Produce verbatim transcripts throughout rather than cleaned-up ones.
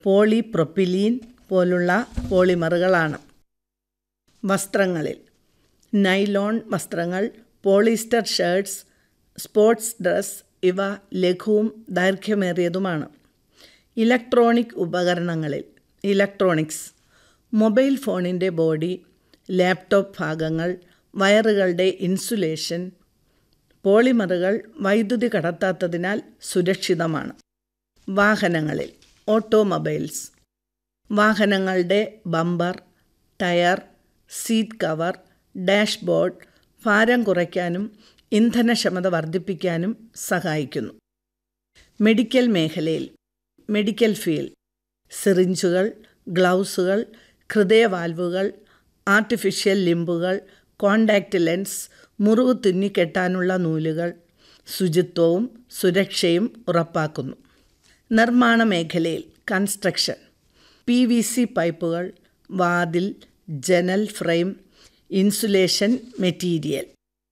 Polypropylene പോലുള്ള പോളിമറുകളാണ്. വസ്ത്രങ്ങളിൽ nylon വസ്ത്രങ്ങൾ, polyester shirts, sports dress ഇവ ലഘുവും ദൈർഘ്യമേറിയതുമാണ്. ഇലക്ട്രോണിക് ഉപകരണങ്ങളിൽ ഇലക്ട്രോണിക്സ് മൊബൈൽ ഫോണിൻ്റെ ബോഡി, ലാപ്ടോപ്പ് ഭാഗങ്ങൾ, വയറുകളുടെ ഇൻസുലേഷൻ. പോളിമറുകൾ വൈദ്യുതി കടത്താത്തതിനാൽ സുരക്ഷിതമാണ്. വാഹനങ്ങളിൽ ഓട്ടോമൊബൈൽസ് വാഹനങ്ങളുടെ bumper, tyre, seat cover, dashboard ഭാരം കുറയ്ക്കാനും ഇന്ധനക്ഷമത വർദ്ധിപ്പിക്കാനും സഹായിക്കുന്നു. മെഡിക്കൽ മേഖലയിൽ medical field സിറിഞ്ചുകൾ, ഗ്ലൗസുകൾ, ഹൃദയവാൽവുകൾ, artificial ലിംബുകൾ, contact lens, മുറിവ് തുന്നിക്കെട്ടാനുള്ള നൂലുകൾ ശുചിത്വവും സുരക്ഷയും ഉറപ്പാക്കുന്നു. നിർമ്മാണ മേഖലയിൽ കൺസ്ട്രക്ഷൻ പി വി സി പൈപ്പുകൾ, വാതിൽ, ജനൽ ഫ്രെയിം, ഇൻസുലേഷൻ മെറ്റീരിയൽ.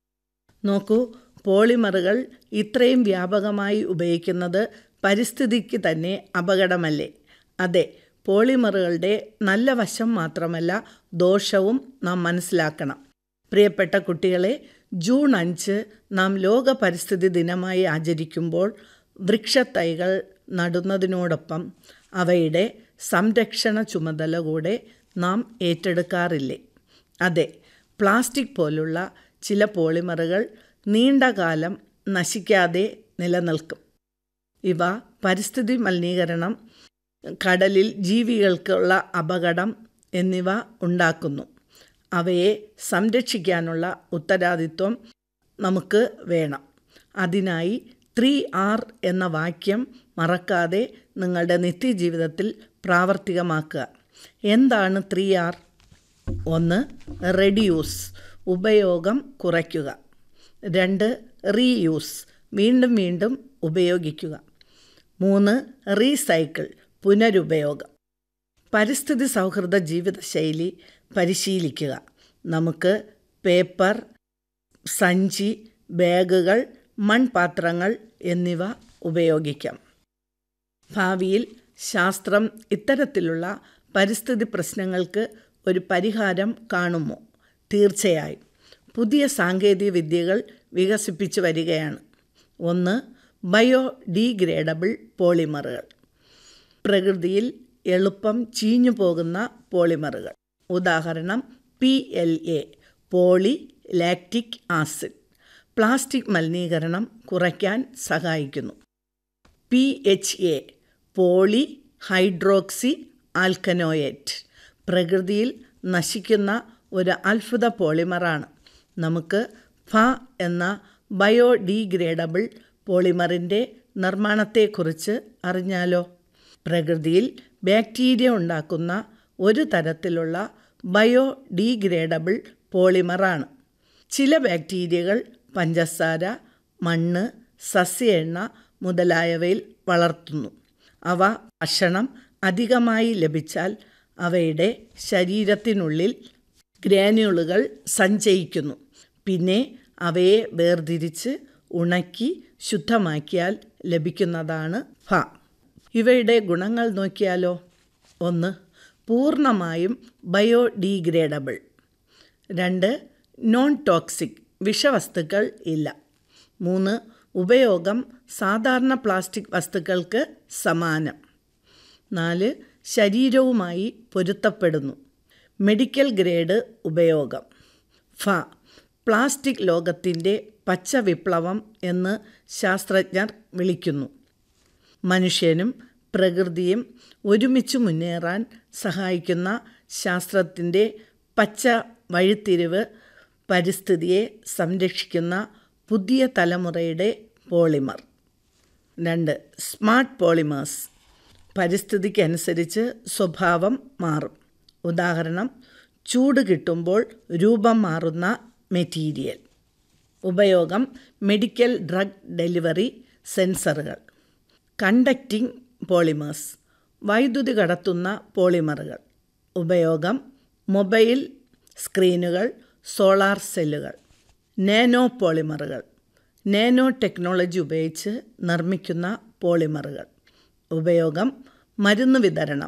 നോക്കൂ, പോളിമറുകൾ ഇത്രയും വ്യാപകമായി ഉപയോഗിക്കുന്നത് പരിസ്ഥിതിക്ക് തന്നെ അപകടമല്ലേ? അതെ, പോളിമറുകളുടെ നല്ല വശം മാത്രമല്ല ദോഷവും നാം മനസ്സിലാക്കണം. പ്രിയപ്പെട്ട കുട്ടികളെ, ജൂൺ അഞ്ച് നാം ലോക പരിസ്ഥിതി ദിനമായി ആചരിക്കുമ്പോൾ വൃക്ഷത്തൈകൾ നടുന്നതിനോടൊപ്പം അവയുടെ സംരക്ഷണ ചുമതല കൂടെ നാം ഏറ്റെടുക്കാറില്ലേ? അതെ, പ്ലാസ്റ്റിക് പോലുള്ള ചില പോളിമറുകൾ നീണ്ടകാലം നശിക്കാതെ നിലനിൽക്കും. ഇവ പരിസ്ഥിതി മലിനീകരണം, കടലിൽ ജീവികൾക്കുള്ള അപകടം എന്നിവ ഉണ്ടാക്കുന്നു. അവയെ സംരക്ഷിക്കാനുള്ള ഉത്തരവാദിത്വം നമുക്ക് വേണം. അതിനായി ത്രീ ആർ എന്ന വാക്യം മറക്കാതെ നിങ്ങളുടെ നിത്യജീവിതത്തിൽ പ്രാവർത്തികമാക്കുക. എന്താണ് ത്രീ ആർ? ഒന്ന്, റെഡ്യൂസ് ഉപയോഗം കുറയ്ക്കുക. രണ്ട്, റീയൂസ് വീണ്ടും വീണ്ടും ഉപയോഗിക്കുക. മൂന്ന്, റീസൈക്കിൾ പുനരുപയോഗം. പരിസ്ഥിതി സൗഹൃദ ജീവിതശൈലി പരിശീലിക്കുക. നമുക്ക് പേപ്പർ, സഞ്ചി, ബാഗുകൾ, മൺപാത്രങ്ങൾ എന്നിവ ഉപയോഗിക്കാം. ഭാവിയിൽ ശാസ്ത്രം ഇത്തരത്തിലുള്ള പരിസ്ഥിതി പ്രശ്നങ്ങൾക്ക് ഒരു പരിഹാരം കാണുമോ? തീർച്ചയായും. പുതിയ സാങ്കേതിക വിദ്യകൾ വികസിപ്പിച്ചു വരികയാണ്. ഒന്ന്, ബയോഡീഗ്രേഡബിൾ പോളിമറുകൾ. പ്രകൃതിയിൽ എളുപ്പം ചീഞ്ഞു പോകുന്ന പോളിമറുകൾ. ഉദാഹരണം P L A poly lactic acid plastic മലിനീകരണം കുറയ്ക്കാൻ സഹായിക്കുന്നു. P H A poly hydroxy alkanoate പ്രകൃതിയിൽ നശിക്കുന്ന ഒരു അത്ഭുത പോളിമറാണ്. നമുക്ക് ഫ എന്ന ബയോഡീഗ്രേഡബിൾ പോളിമറിൻ്റെ നിർമ്മാണത്തെക്കുറിച്ച് അറിഞ്ഞാലോ? പ്രകൃതിയിൽ ബാക്ടീരിയ ഉണ്ടാക്കുന്ന ഒരു തരത്തിലുള്ള ബയോഡീഗ്രേഡബിൾ പോളിമറാണ്. ചില ബാക്ടീരിയകൾ പഞ്ചസാര, മണ്ണ്, സസ്യ എണ്ണ മുതലായവയിൽ വളർത്തുന്നു. അവ ഭക്ഷണം അധികമായി ലഭിച്ചാൽ അവയുടെ ശരീരത്തിനുള്ളിൽ ഗ്രാനുളുകൾ സഞ്ചയിക്കുന്നു. പിന്നെ അവയെ വേർതിരിച്ച് ഉണക്കി ശുദ്ധമാക്കിയാൽ ലഭിക്കുന്നതാണ് ഫ. ഇവയുടെ ഗുണങ്ങൾ നോക്കിയാലോ? ഒന്ന്, പൂർണ്ണമായും ബയോഡീഗ്രേഡബിൾ. രണ്ട്, നോൺ ടോക്സിക് വിഷവസ്തുക്കൾ ഇല്ല. മൂന്ന്, ഉപയോഗം സാധാരണ പ്ലാസ്റ്റിക് വസ്തുക്കൾക്ക് സമാനം. നാല്, ശരീരവുമായി പൊരുത്തപ്പെടുന്നു. മെഡിക്കൽ ഗ്രേഡ് ഉപയോഗം. ഫ, പ്ലാസ്റ്റിക് ലോകത്തിൻ്റെ പച്ച വിപ്ലവം എന്ന് ശാസ്ത്രജ്ഞർ വിളിക്കുന്നു. മനുഷ്യനും പ്രകൃതിയും ഒരുമിച്ച് മുന്നേറാൻ സഹായിക്കുന്ന ശാസ്ത്രത്തിൻ്റെ പച്ച വഴിത്തിരിവ് പരിസ്ഥിതിയെ സംരക്ഷിക്കുന്ന പുതിയ തലമുറയുടെ പോളിമർ. രണ്ട്, സ്മാർട്ട് പോളിമേഴ്സ് പരിസ്ഥിതിക്കനുസരിച്ച് സ്വഭാവം മാറും. ഉദാഹരണം ചൂട് കിട്ടുമ്പോൾ രൂപം മാറുന്ന മെറ്റീരിയൽ. ഉപയോഗം മെഡിക്കൽ ഡ്രഗ് ഡെലിവറി സെൻസറുകൾ. കണ്ടക്റ്റിംഗ് പോളിമേഴ്സ് വൈദ്യുതി കടത്തുന്ന പോളിമറുകൾ. ഉപയോഗം മൊബൈൽ സ്ക്രീനുകൾ, സോളാർ സെല്ലുകൾ. നാനോ പോളിമറുകൾ നാനോ ടെക്നോളജി ഉപയോഗിച്ച് നിർമ്മിക്കുന്ന പോളിമറുകൾ. ഉപയോഗം മരുന്ന് വിതരണം